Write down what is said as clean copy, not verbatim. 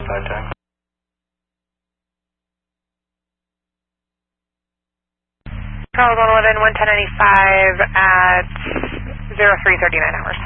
side taxi. Charles 111, 11095 at 0339 hours.